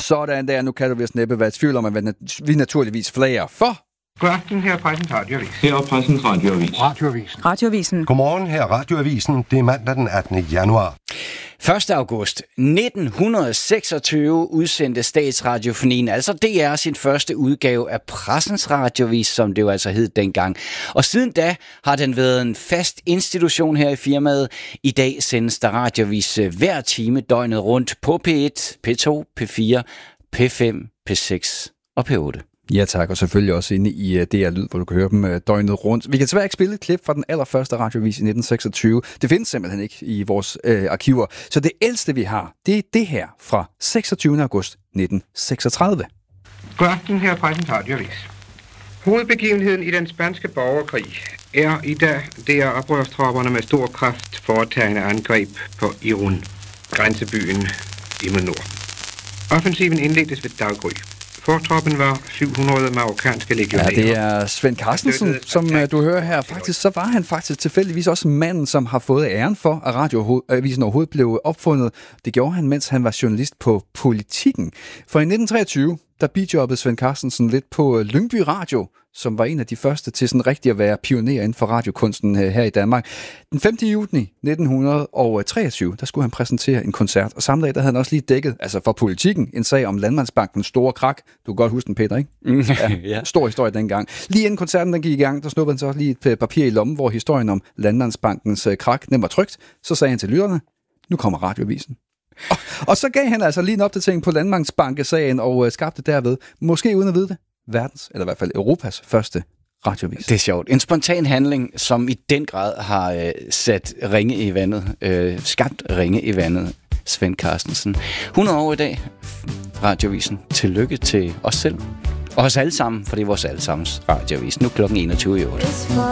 Sådan der, nu kan du vist næppe være i tvivl om, at vi naturligvis flager for. God aften, her er Pressens Radioavis. Her er Pressens Radioavis. Radioavisen. Godmorgen, her er Radioavisen. Det er mandag den 18. januar. 1. august 1926 udsendte Statsradiofonien, altså DR, sin første udgave af Pressens Radioavis, som det jo altså hed dengang. Og siden da har den været en fast institution her i firmaet. I dag sendes der radioavis hver time døgnet rundt på P1, P2, P4, P5, P6 og P8. Ja tak, og selvfølgelig også inde i DR Lyd, hvor du kan høre dem døgnet rundt. Vi kan desværre ikke spille et klip fra den allerførste radioavis i 1926. Det findes simpelthen ikke i vores arkiver. Så det ældste, vi har, det er det her fra 26. august 1936. God aften, her er Pressens Radioavis. Hovedbegivenheden i den spanske borgerkrig er i dag, det er oprørstropperne med stor kraft foretagende angreb på Irun, grænsebyen imod nord. Offensiven indledtes ved daggry. Fortroppen var 700 marokkanske legionærer. Ja, det er Svend Carstensen, som du hører her. Faktisk så var han faktisk tilfældigvis også manden, som har fået æren for, at radioavisen overhovedet blev opfundet. Det gjorde han, mens han var journalist på Politikken. For i 1923, der bijobbede Svend Carstensen lidt på Lyngby Radio, som var en af de første til sådan rigtig at være pioner inden for radiokunsten her i Danmark. Den 5. juni 1923, der skulle han præsentere en koncert, og samme dag, der havde han også lige dækket, altså for Politikken, en sag om Landmandsbankens store krak. Du kan godt huske den, Peter, ikke? Ja. Stor historie dengang. Lige inden koncerten den gik i gang, der snuppede han så lige et papir i lommen, hvor historien om Landmandsbankens krak, den var trykt. Så sagde han til lytterne, nu kommer radioavisen. Og så gav han altså lige en opdatering på Landmandsbankesagen og skabte derved, måske uden at vide det, verdens, eller i hvert fald Europas første radioavis. Det er sjovt. En spontan handling, som i den grad har sat ringe i vandet, skabt ringe i vandet. Svend Carstensen. 100 år i dag, radioavisen. Tillykke til os selv. Og os alle sammen, for det er vores allesammens radioavis. Nu klokken 21:08.